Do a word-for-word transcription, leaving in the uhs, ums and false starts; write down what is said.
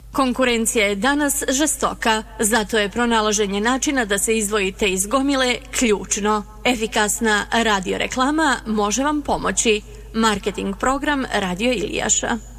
Konkurencija je danas žestoka, zato je pronalaženje načina da se izdvojite iz gomile ključno. Efikasna radio reklama može vam pomoći. Marketing program Radio Ilijaša.